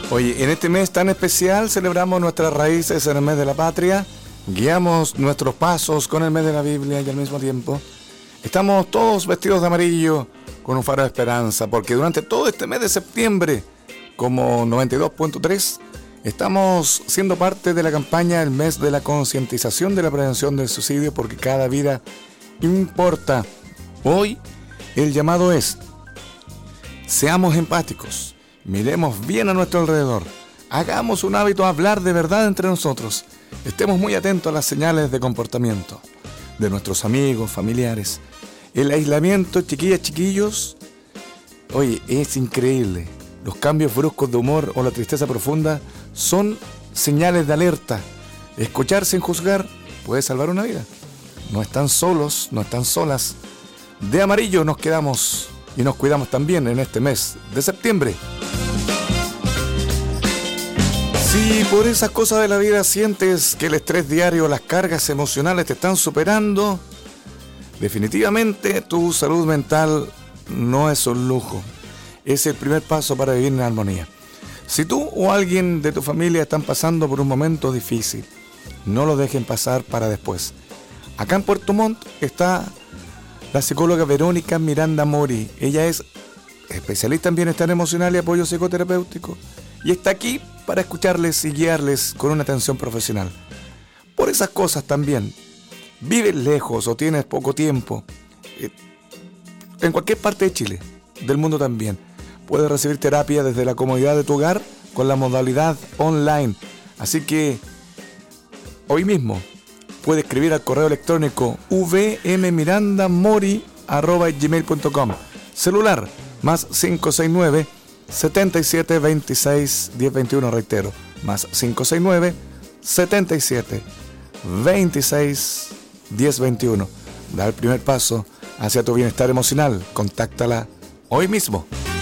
Oye, en este mes tan especial celebramos nuestras raíces en el mes de la patria, guiamos nuestros pasos con el mes de la Biblia y al mismo tiempo estamos todos vestidos de amarillo con un faro de esperanza, porque durante todo este mes de septiembre, como 92.3, estamos siendo parte de la campaña El Mes de la Concientización de la Prevención del Suicidio, porque cada vida importa. Hoy el llamado es: seamos empáticos, miremos bien a nuestro alrededor, hagamos un hábito hablar de verdad entre nosotros, estemos muy atentos a las señales de comportamiento de nuestros amigos, familiares. El aislamiento, chiquillas, chiquillos, oye, es increíble. Los cambios bruscos de humor o la tristeza profunda son señales de alerta. Escuchar sin juzgar puede salvar una vida. No están solos, no están solas. De amarillo nos quedamos y nos cuidamos también en este mes de septiembre. Si por esas cosas de la vida sientes que el estrés diario, las cargas emocionales te están superando, definitivamente tu salud mental no es un lujo. Es el primer paso para vivir en armonía. Si tú o alguien de tu familia están pasando por un momento difícil, no lo dejen pasar para después. Acá en Puerto Montt está la psicóloga Verónica Miranda Mori. Ella es especialista en bienestar emocional y apoyo psicoterapéutico y está aquí para escucharles y guiarles con una atención profesional. Por esas cosas también, vives lejos o tienes poco tiempo, en cualquier parte de Chile, del mundo también, puedes recibir terapia desde la comodidad de tu hogar con la modalidad online. Así que hoy mismo puede escribir al correo electrónico vmmirandamori@gmail.com. Celular más 569 77 26 10 21, reitero, más 569 77 26 10 21. Da el primer paso hacia tu bienestar emocional. Contáctala hoy mismo.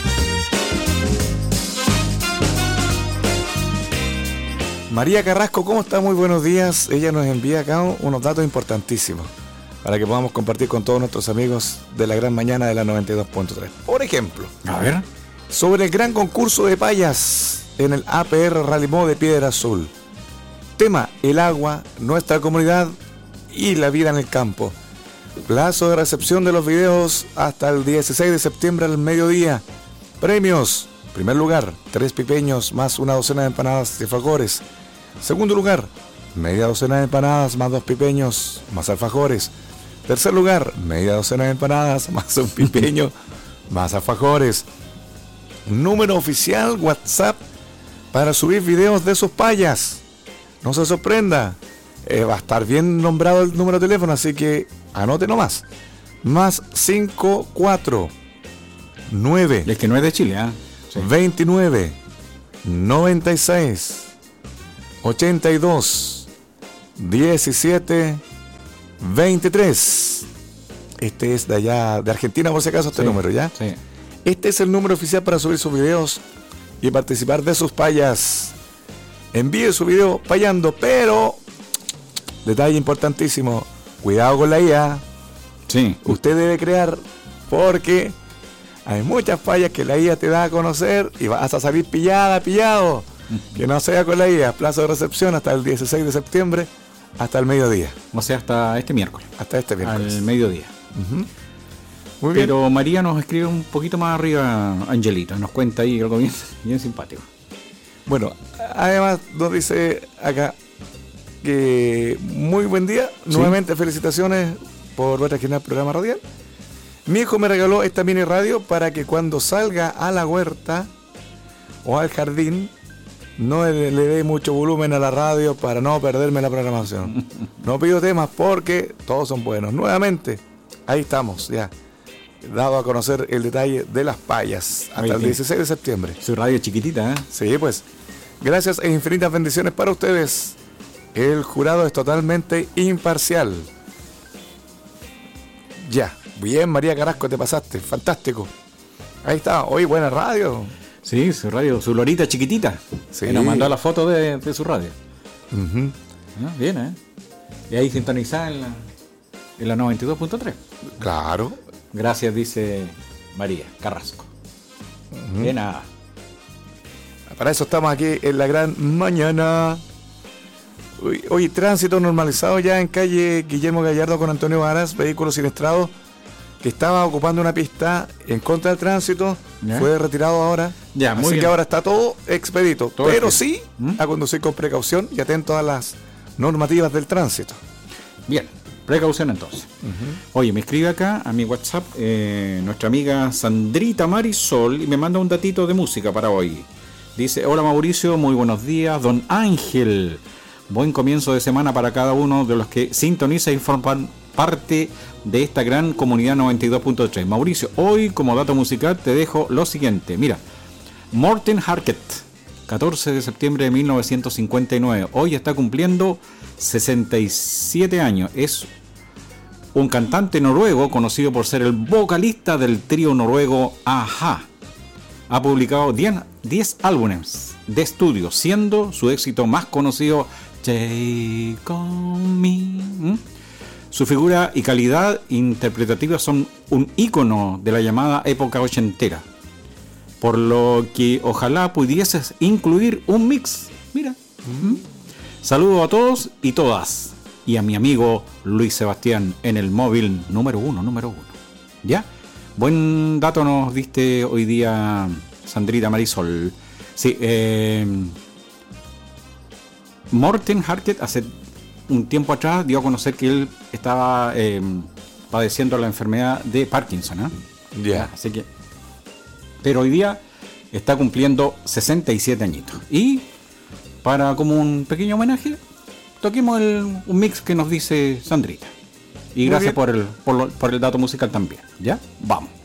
María Carrasco, ¿cómo está? Muy buenos días. Ella nos envía acá unos datos importantísimos para que podamos compartir con todos nuestros amigos de la gran mañana de la 92.3. Por ejemplo, a ver, sobre el gran concurso de payas en el APR Rally Mo de Piedra Azul. Tema: el agua, nuestra comunidad y la vida en el campo. Plazo de recepción de los videos hasta el 16 de septiembre al mediodía. Premios: primer lugar, 3 pipeños más una docena de empanadas de alfajores. Segundo lugar, media docena de empanadas más 2 pipeños más alfajores. Tercer lugar, media docena de empanadas más un pipeño más alfajores. Número oficial WhatsApp para subir videos de sus payas. No se sorprenda, va a estar bien nombrado el número de teléfono, así que anote nomás. Más 549. Es que no es de Chile, ¿ah? Sí. 29 96 82 17 23. Este es de allá, de Argentina, por si acaso, este número, ¿ya? Sí. Este es el número oficial para subir sus videos y participar de sus payas. Envíe su video payando, pero detalle importantísimo: cuidado con la IA. Sí. Usted debe crear, porque hay muchas fallas que la IA te da a conocer y vas a salir pillado. Que no sea con la IA. Plazo de recepción hasta el 16 de septiembre, hasta el mediodía. O sea, hasta este miércoles. Hasta este miércoles. Al mediodía. Uh-huh. Muy bien. Pero María nos escribe un poquito más arriba, Angelita. Nos cuenta ahí algo bien, bien simpático. Bueno, además nos dice acá que muy buen día. ¿Sí? Nuevamente felicitaciones por nuestra genial programa radial. Mi hijo me regaló esta mini radio para que cuando salga a la huerta o al jardín no le dé mucho volumen a la radio para no perderme la programación. No pido temas porque todos son buenos. Nuevamente, ahí estamos ya, dado a conocer el detalle de las payas hasta el 16 de septiembre. Su radio chiquitita, ¿eh? Sí, pues. Gracias e infinitas bendiciones para ustedes. El jurado es totalmente imparcial. Ya. Bien, María Carrasco, te pasaste. Fantástico. Ahí está. Hoy buena radio. Sí, su radio, su lorita chiquitita. Sí. Y nos mandó la foto de su radio. Uh-huh. Bien, ¿eh? Y ahí sintonizada en la 92.3. Claro. Gracias, dice María Carrasco. Uh-huh. De nada. Para eso estamos aquí en la gran mañana. Hoy tránsito normalizado ya en calle Guillermo Gallardo con Antonio Varas, vehículo siniestrado que estaba ocupando una pista en contra del tránsito, ¿ya? Fue retirado ahora, ya, muy así bien. que ahora está todo expedito, todo pero expedito. sí a conducir con precaución y atento a las normativas del tránsito. Bien, precaución entonces. Oye, me escribe acá a mi WhatsApp nuestra amiga Sandrita Marisol y me manda un datito de música para hoy. Dice: hola Mauricio, muy buenos días. Don Ángel, buen comienzo de semana para cada uno de los que sintoniza y forman parte de esta gran comunidad 92.3. Mauricio, hoy como dato musical te dejo lo siguiente. Mira, Morten Harket, 14 de septiembre de 1959. Hoy está cumpliendo 67 años. Es un cantante noruego conocido por ser el vocalista del trío noruego a-ha. Ha publicado 10 álbumes de estudio, siendo su éxito más conocido Take On Me. Su figura y calidad interpretativa son un ícono de la llamada época ochentera, por lo que ojalá pudieses incluir un mix. Mira. Saludos a todos y todas, y a mi amigo Luis Sebastián en el móvil número uno. ¿Ya? Buen dato nos diste hoy día, Sandrita Marisol. Sí, Morten Harket hace un tiempo atrás dio a conocer que él estaba padeciendo la enfermedad de Parkinson, ¿eh? Ya. Así que, pero hoy día está cumpliendo 67 añitos. Y para como un pequeño homenaje, toquemos un mix que nos dice Sandrita. Y gracias por el dato musical también. ¿Ya? Vamos.